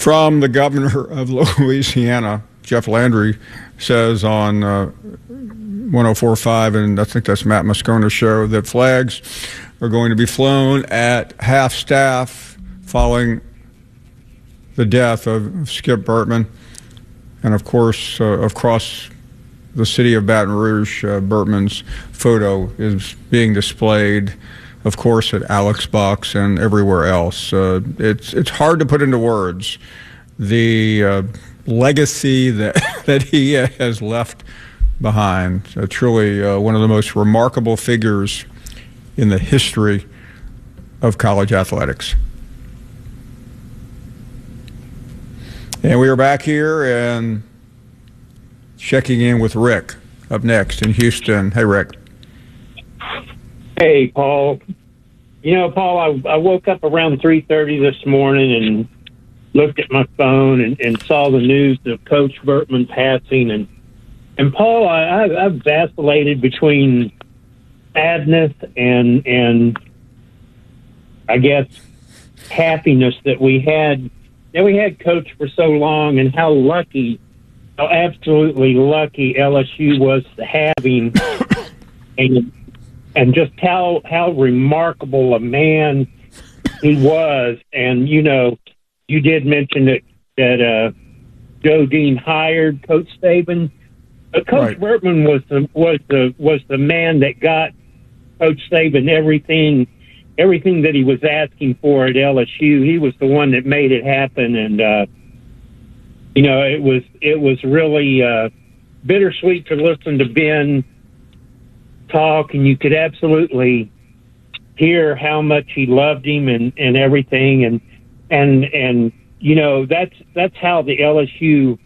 from the governor of Louisiana, Jeff Landry, says on 104.5, and I think that's Matt Moscona's show, that flags are going to be flown at half-staff following the death of Skip Bertman. And, of course, across the city of Baton Rouge, Bertman's photo is being displayed, of course, at Alex Buck's and everywhere else. It's hard to put into words the legacy that he has left behind. Truly one of the most remarkable figures in the history of college athletics. And we are back here and checking in with Rick up next in Houston. Hey, Rick. Hey, Paul. You know, Paul, I woke up around 3:30 this morning and looked at my phone and saw the news of Coach Bertman passing. And Paul, I've vacillated between sadness and I guess happiness that we had Coach for so long, and how absolutely lucky LSU was to have him, and just how remarkable a man he was. And you know, you did mention that Joe Dean hired Coach Saban, but Coach Bertman was the man that got Coach Saban everything that he was asking for at LSU. He was the one that made it happen, and you know, it was really bittersweet to listen to Ben talk, and you could absolutely hear how much he loved him and everything, and you know, that's how the LSU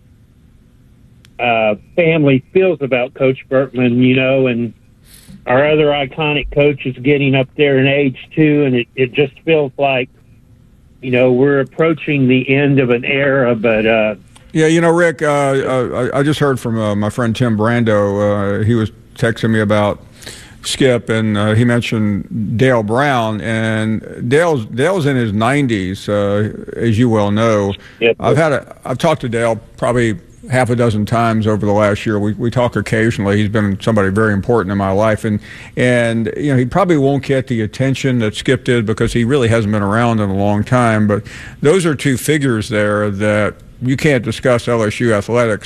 family feels about Coach Bertman, you know, and our other iconic coach is getting up there in age too, and it just feels like, you know, we're approaching the end of an era. But yeah, you know, Rick, I just heard from my friend Tim Brando. He was texting me about Skip, and he mentioned Dale Brown, and Dale's in his 90s, as you well know. Yep. I've talked to Dale probably half a dozen times over the last year. We talk occasionally. He's been somebody very important in my life, and you know, he probably won't get the attention that Skip did because he really hasn't been around in a long time. But those are two figures there that you can't discuss LSU athletics